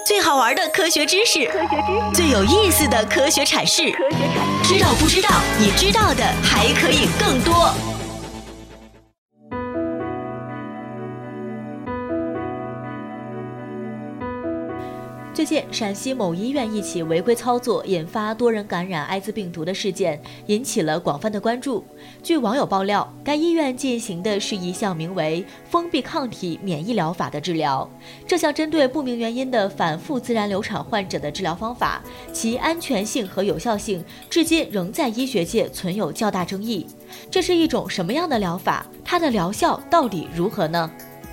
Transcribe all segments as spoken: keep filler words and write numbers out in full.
最好玩的科学知识，最有意思的科学阐释，知道不知道？你知道的还可以更多。最近，陕西某医院一起违规操作引发多人感染艾滋病毒的事件，引起了广泛的关注。据网友爆料，该医院进行的是一项名为封闭抗体免疫疗法的治疗。这项针对不明原因的反复自然流产患者的治疗方法，其安全性和有效性至今仍在医学界存有较大争议。这是一种什么样的疗法？它的疗效到底如何呢？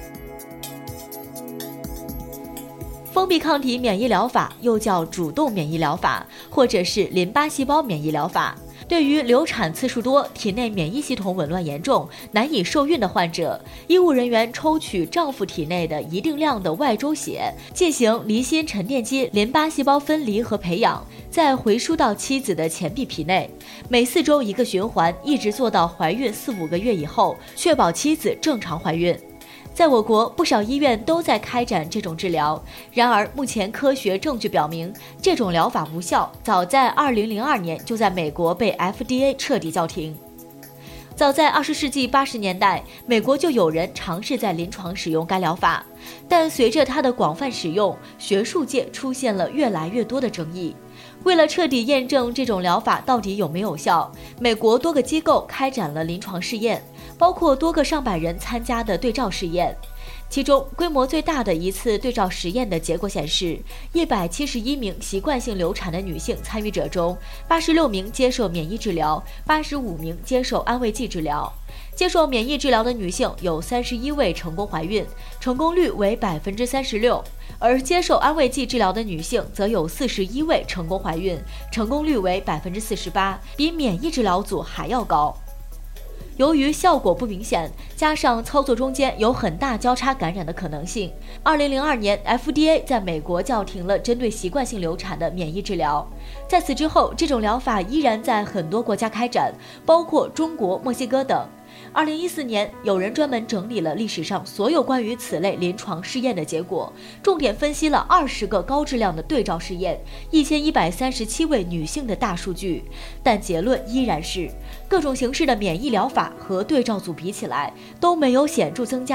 封闭抗体免疫疗法又叫主动免疫疗法，或者是淋巴细胞免疫疗法，对于流产次数多、体内免疫系统紊乱严重、难以受孕的患者，医务人员抽取丈夫体内的一定量的外周血，进行离心沉淀基淋巴细胞分离和培养，再回输到妻子的前臂皮内，每四周一个循环，一直做到怀孕四五个月以后，确保妻子正常怀孕。在我国，不少医院都在开展这种治疗。然而，目前科学证据表明，这种疗法无效，早在二零零二年就在美国被 F D A 彻底叫停。早在二十世纪八十年代，美国就有人尝试在临床使用该疗法，但随着它的广泛使用，学术界出现了越来越多的争议。为了彻底验证这种疗法到底有没有效，美国多个机构开展了临床试验，包括多个上百人参加的对照试验。其中规模最大的一次对照实验的结果显示，一百七十一名习惯性流产的女性参与者中，八十六名接受免疫治疗，八十五名接受安慰剂治疗。接受免疫治疗的女性有三十一位成功怀孕，成功率为百分之三十六，而接受安慰剂治疗的女性则有四十一位成功怀孕，成功率为百分之四十八，比免疫治疗组还要高。由于效果不明显，加上操作中间有很大交叉感染的可能性，二零零二年 F D A 在美国叫停了针对习惯性流产的免疫治疗。在此之后，这种疗法依然在很多国家开展，包括中国、墨西哥等。二零一四年，有人专门整理了历史上所有关于此类临床试验的结果，重点分析了二十个高质量的对照试验，一千一百三十七位女性的大数据，但结论依然是，各种形式的免疫疗法和对照组比起来，都没有显著增加